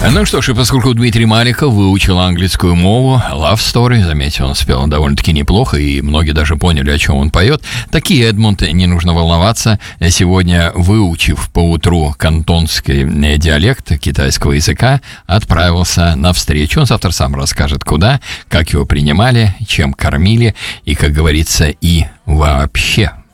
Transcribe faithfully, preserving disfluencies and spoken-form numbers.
Ну что ж, и поскольку Дмитрий Маликов выучил английскую мову, Love Story, заметьте, он спел довольно-таки неплохо, и многие даже поняли, о чем он поет, так и Эдмунд, не нужно волноваться, сегодня, выучив поутру кантонский диалект китайского языка, отправился на встречу. Он завтра сам расскажет, куда, как его принимали, чем кормили, и, как говорится, и вообще.